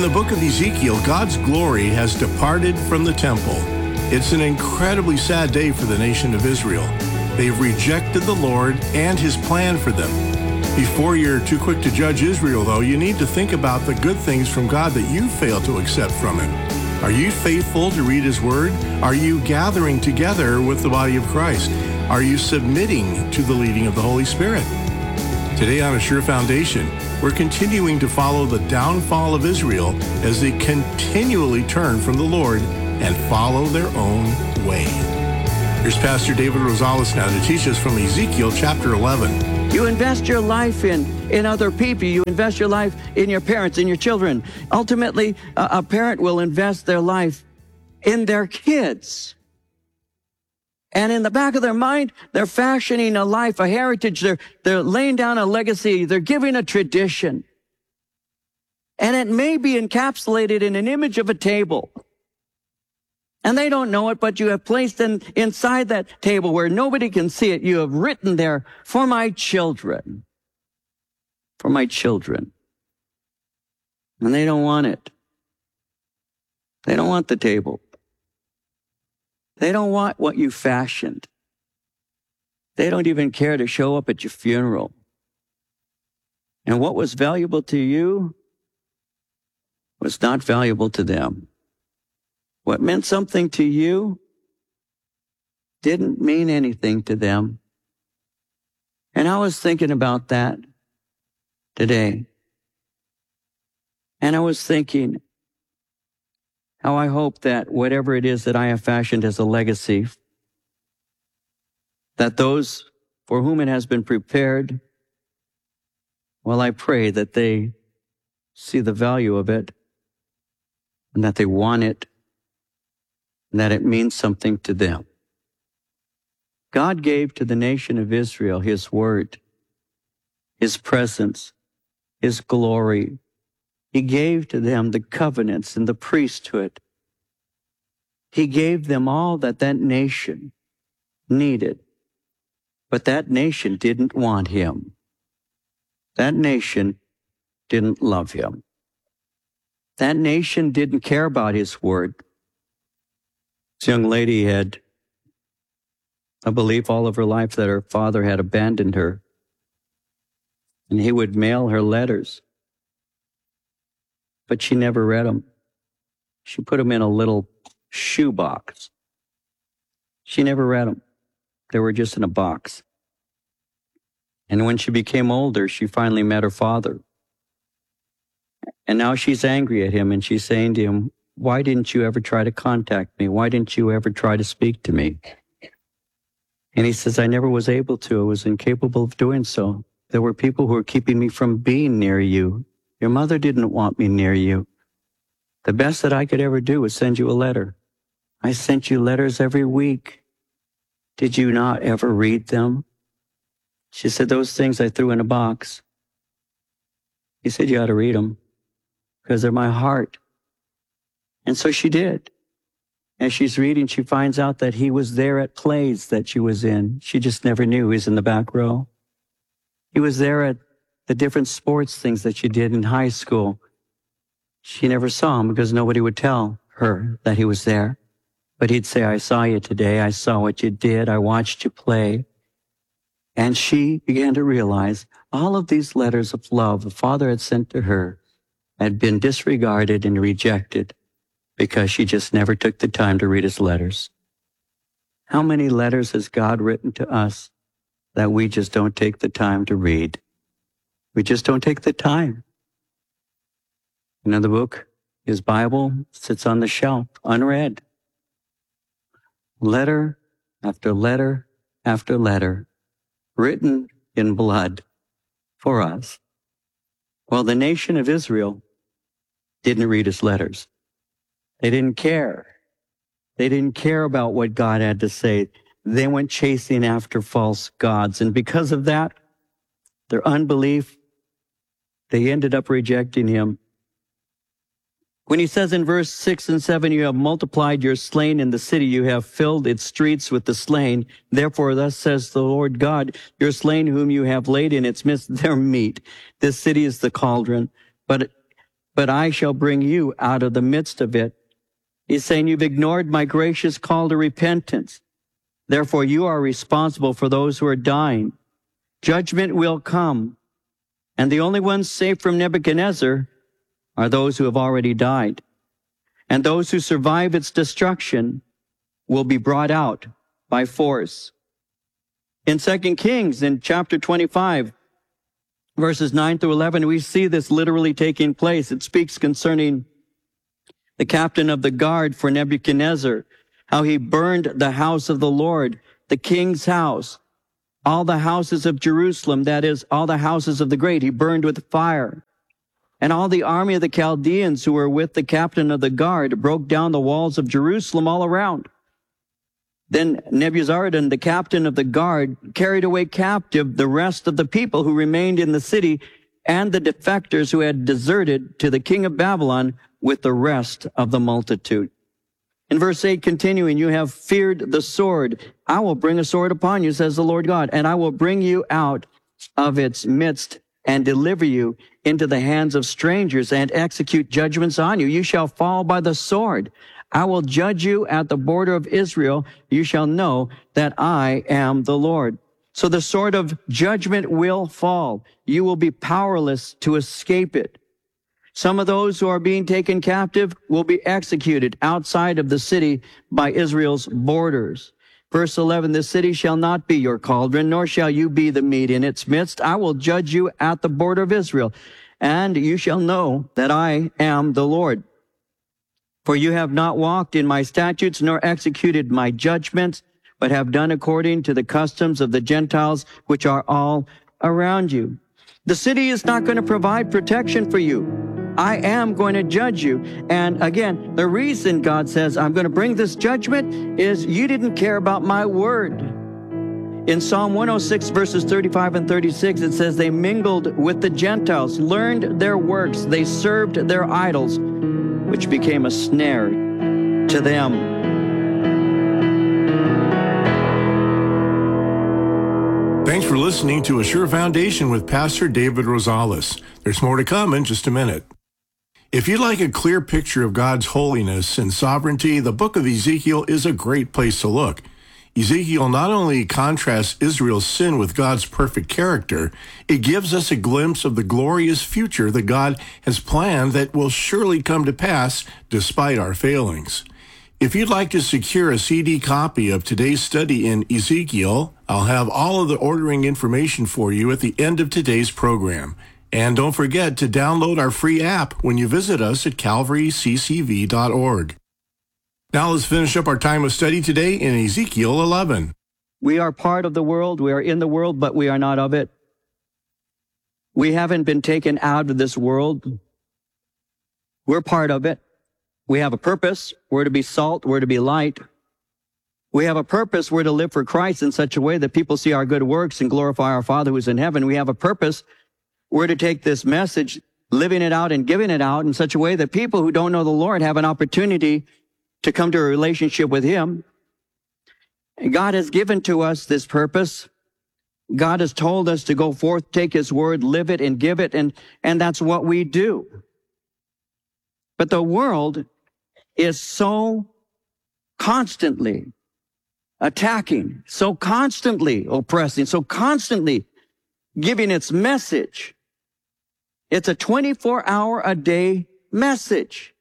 the book of Ezekiel, God's glory has departed from the temple. It's an incredibly sad day for the nation of Israel. They've rejected the Lord and his plan for them. Before you're too quick to judge Israel, though, you need to think about the good things from God that you failed to accept from him. Are you faithful to read his word? Are you gathering together with the body of Christ? Are you submitting to the leading of the Holy Spirit? Today on A Sure Foundation, we're continuing to follow the downfall of Israel as they continually turn from the Lord and follow their own way. Here's Pastor David Rosales now to teach us from Ezekiel chapter 11. You invest your life in other people. You invest your life in your parents, in your children. Ultimately, a parent will invest their life in their kids. And in the back of their mind, they're fashioning a life, a heritage. They're laying down a legacy. They're giving a tradition. And it may be encapsulated in an image of a table. And they don't know it, but you have placed inside that table where nobody can see it, you have written there, for my children. For my children. And they don't want it. They don't want the table. They don't want what you fashioned. They don't even care to show up at your funeral. And what was valuable to you was not valuable to them. What meant something to you didn't mean anything to them. And I was thinking about that today. And I was thinking how I hope that whatever it is that I have fashioned as a legacy, that those for whom it has been prepared, well, I pray that they see the value of it and that they want it, and that it means something to them. God gave to the nation of Israel his word, his presence, his glory. He gave to them the covenants and the priesthood. He gave them all that nation needed. But that nation didn't want him. That nation didn't love him. That nation didn't care about his word. This young lady had a belief all of her life that her father had abandoned her. And he would mail her letters. But she never read them. She put them in a little shoebox. She never read them. They were just in a box. And when she became older, she finally met her father. And now she's angry at him, and she's saying to him, why didn't you ever try to contact me? Why didn't you ever try to speak to me? And he says, I never was able to. I was incapable of doing so. There were people who were keeping me from being near you. Your mother didn't want me near you. The best that I could ever do was send you a letter. I sent you letters every week. Did you not ever read them? She said, those things I threw in a box. He said, you ought to read them because they're my heart. And so she did. As she's reading, she finds out that he was there at plays that she was in. She just never knew he was in the back row. He was there at the different sports things that she did in high school. She never saw him because nobody would tell her that he was there. But he'd say, I saw you today. I saw what you did. I watched you play. And she began to realize all of these letters of love the father had sent to her had been disregarded and rejected because she just never took the time to read his letters. How many letters has God written to us that we just don't take the time to read? We just don't take the time. The book, his Bible, sits on the shelf, unread. Letter after letter after letter, written in blood for us. Well, the nation of Israel didn't read his letters. They didn't care. They didn't care about what God had to say. They went chasing after false gods. And because of that, their unbelief, they ended up rejecting him. When he says in verse 6 and 7, you have multiplied your slain in the city, you have filled its streets with the slain. Therefore, thus says the Lord God, your slain whom you have laid in its midst, their meat. This city is the cauldron. But but I shall bring you out of the midst of it. He's saying, you've ignored my gracious call to repentance. Therefore, you are responsible for those who are dying. Judgment will come, and the only ones safe from Nebuchadnezzar are those who have already died. And those who survive its destruction will be brought out by force. In 2 Kings, in chapter 25, verses 9 through 11, we see this literally taking place. It speaks concerning the captain of the guard for Nebuchadnezzar, how he burned the house of the Lord, the king's house, all the houses of Jerusalem, that is, all the houses of the great, he burned with fire. And all the army of the Chaldeans who were with the captain of the guard broke down the walls of Jerusalem all around. Then Nebuzaradan, the captain of the guard, carried away captive the rest of the people who remained in the city and the defectors who had deserted to the king of Babylon with the rest of the multitude. In verse 8, continuing, you have feared the sword. I will bring a sword upon you, says the Lord God, and I will bring you out of its midst and deliver you into the hands of strangers and execute judgments on you. You shall fall by the sword. I will judge you at the border of Israel. You shall know that I am the Lord. So the sword of judgment will fall. You will be powerless to escape it. Some of those who are being taken captive will be executed outside of the city by Israel's borders. Verse 11, the city shall not be your cauldron, nor shall you be the meat in its midst. I will judge you at the border of Israel, and you shall know that I am the Lord. For you have not walked in my statutes, nor executed my judgments, but have done according to the customs of the Gentiles, which are all around you. The city is not going to provide protection for you. I am going to judge you. And again, the reason God says I'm going to bring this judgment is you didn't care about my word. In Psalm 106, verses 35 and 36, it says, they mingled with the Gentiles, learned their works, they served their idols, which became a snare to them. Thanks for listening to A Sure Foundation with Pastor David Rosales. There's more to come in just a minute. If you'd like a clear picture of God's holiness and sovereignty, the book of Ezekiel is a great place to look. Ezekiel not only contrasts Israel's sin with God's perfect character, it gives us a glimpse of the glorious future that God has planned that will surely come to pass despite our failings. If you'd like to secure a CD copy of today's study in Ezekiel, I'll have all of the ordering information for you at the end of today's program. And don't forget to download our free app when you visit us at calvaryccv.org. Now let's finish up our time of study today in Ezekiel 11. We are part of the world. We are in the world, but we are not of it. We haven't been taken out of this world. We're part of it. We have a purpose. We're to be salt. We're to be light. We have a purpose. We're to live for Christ in such a way that people see our good works and glorify our Father who's in heaven. We have a purpose. We're to take this message, living it out and giving it out in such a way that people who don't know the Lord have an opportunity to come to a relationship with Him. And God has given to us this purpose. God has told us to go forth, take His word, live it, and give it, and that's what we do. But the world is so constantly attacking, so constantly oppressing, so constantly giving its message. It's a 24-hour-a-day message.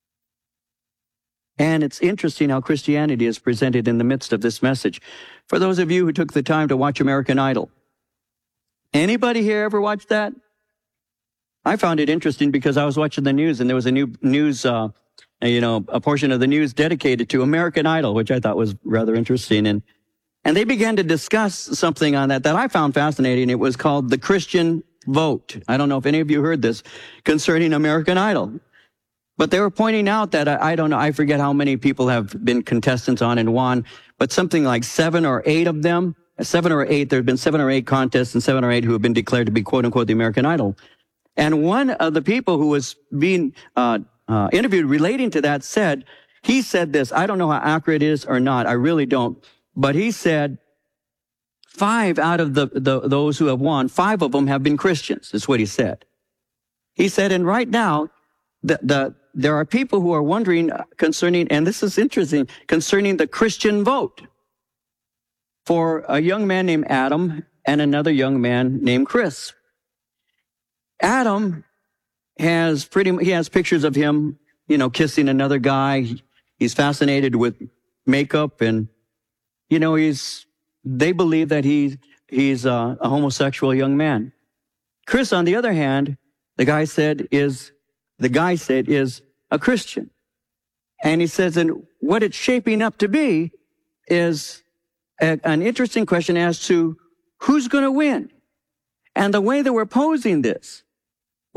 And it's interesting how Christianity is presented in the midst of this message. For those of you who took the time to watch American Idol, anybody here ever watched that? I found it interesting because I was watching the news and there was a new news, a portion of the news dedicated to American Idol, which I thought was rather interesting. And they began to discuss something on that I found fascinating. It was called the Christian vote. I don't know if any of you heard this concerning American Idol. But they were pointing out that, I don't know, I forget how many people have been contestants on and won, but something like 7 or 8 of them, 7 or 8, there have been 7 or 8 contests and 7 or 8 who have been declared to be quote unquote the American Idol. And one of the people who was being interviewed relating to that he said this, I don't know how accurate it is or not, I really don't, but he said 5 out of those who have won, 5 of them have been Christians, is what he said. He said, and right now, there are people who are wondering concerning, and this is interesting, concerning the Christian vote for a young man named Adam and another young man named Chris. Adam he has pictures of him, kissing another guy. He's fascinated with makeup, and, they believe that he's a homosexual young man. Chris, on the other hand, the guy said is a Christian. And he says, and what it's shaping up to be is an interesting question as to who's going to win. And the way that we're posing this